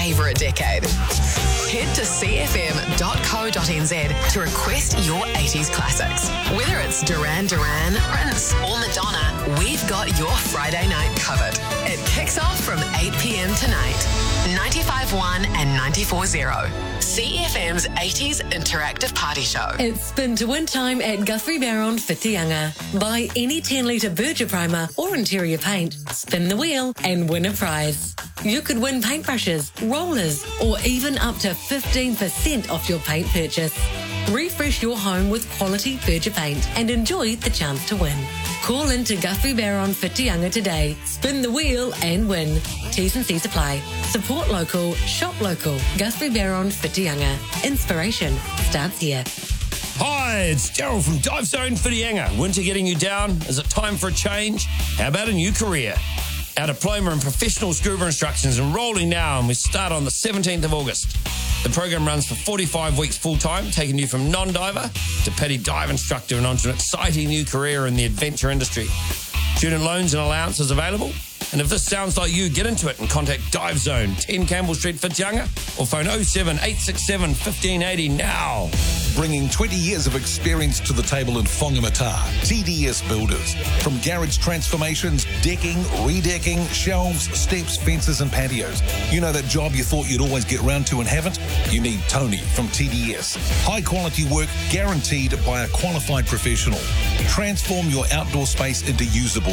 favourite decade. Head to cfm.co.nz to request your 80s classics. Whether it's Duran Duran, Prince or Madonna, we've got your Friday night covered. It kicks off from 8 p.m. tonight. 95.1 and 94.0. CFM's 80s interactive party show. It's spin to win time at Guthrie Barron Whitianga. Buy any 10-litre Berger primer or interior paint, spin the wheel and win a prize. You could win paintbrushes, rollers or even up to 15% off your paint purchase. Refresh your home with quality Berger paint and enjoy the chance to win. Call in to Guthrie Barron Whitianga today. Spin the wheel and win. T's and C's apply. Support local, shop local. Guthrie Barron Whitianga. Inspiration starts here. Hi, it's Daryl from Dive Zone Whitianga. Winter getting you down? Is it time for a change? How about a new career? Our diploma in professional scuba instruction is enrolling now and we start on the 17th of August. The program runs for 45 weeks full-time, taking you from non-diver to PADI dive instructor and onto an exciting new career in the adventure industry. Student loans and allowances available. And if this sounds like you, get into it and contact Dive Zone, 10 Campbell Street, Whitianga, or phone 07867 1580 now. Bringing 20 years of experience to the table in Whangamata, TDS Builders. From garage transformations, decking, redecking, shelves, steps, fences and patios. You know that job you thought you'd always get round to and haven't? You need Tony from TDS. High quality work guaranteed by a qualified professional. Transform your outdoor space into usable.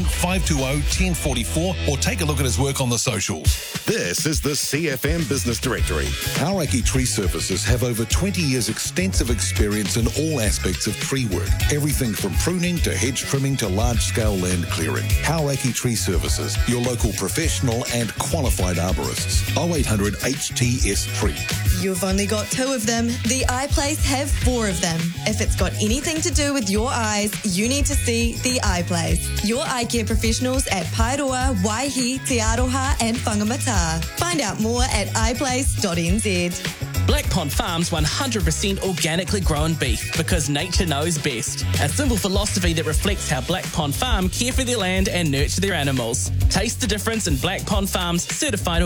7520 1044 or take a look at his work on the socials. This is the CFM Business Directory. Hauraki Tree Services have over 20 years extensive experience in all aspects of tree work. Everything from pruning to hedge trimming to large-scale land clearing. Hauraki Tree Services, your local professional and qualified arborists. 0800 HTS Tree. You've only got 2 of them. The Eye Place have 4 of them. If it's got anything to do with your eyes, you need to see The Eye Place. Your eye care professionals at Paeroa, Waihi, Te Aroha and Whangamata. Find out more at eyeplace.nz. Black Pond Farms 100% organically grown beef because nature knows best. A simple philosophy that reflects how Black Pond Farm care for their land and nurture their animals. Taste the difference in Black Pond Farms certified